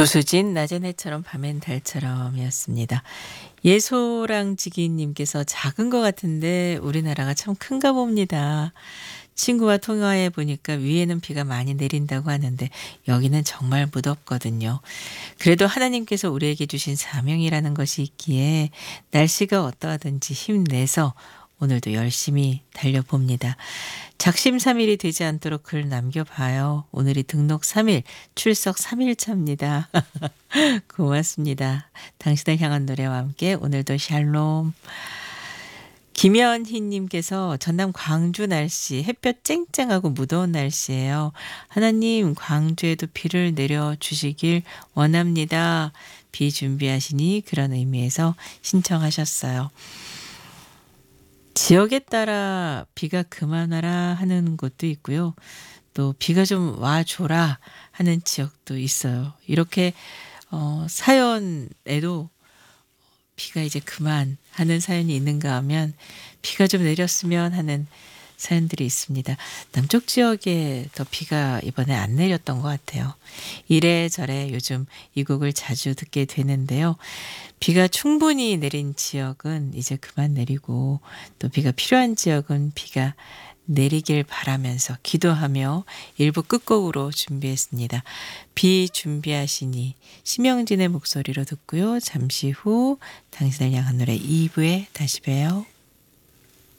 조수진 낮엔 해처럼 밤엔 달처럼이었습니다. 예소랑지기님께서 작은 것 같은데 우리나라가 참 큰가 봅니다. 친구와 통화해 보니까 위에는 비가 많이 내린다고 하는데 여기는 정말 무덥거든요. 그래도 하나님께서 우리에게 주신 사명이라는 것이 있기에 날씨가 어떠하든지 힘내서 오늘도 열심히 달려봅니다. 작심삼일이 되지 않도록 글 남겨봐요. 오늘이 등록 3일, 출석 3일차입니다. 고맙습니다. 당신을 향한 노래와 함께 오늘도 샬롬. 김현희님께서 전남 광주 날씨 햇볕 쨍쨍하고 무더운 날씨예요. 하나님 광주에도 비를 내려주시길 원합니다. 비 준비하시니 그런 의미에서 신청하셨어요. 지역에 따라 비가 그만하라 하는 곳도 있고요. 또 비가 좀 와줘라 하는 지역도 있어요. 이렇게 사연에도 비가 이제 그만 하는 사연이 있는가 하면 비가 좀 내렸으면 하는 사연들이 있습니다. 남쪽 지역에 더 비가 이번에 안 내렸던 것 같아요. 이래저래 요즘 이 곡을 자주 듣게 되는데요. 비가 충분히 내린 지역은 이제 그만 내리고 또 비가 필요한 지역은 비가 내리길 바라면서 기도하며 일부 끝곡으로 준비했습니다. 비 준비하시니 심영진의 목소리로 듣고요. 잠시 후 당신을 향한 노래 2부에 다시 봬요.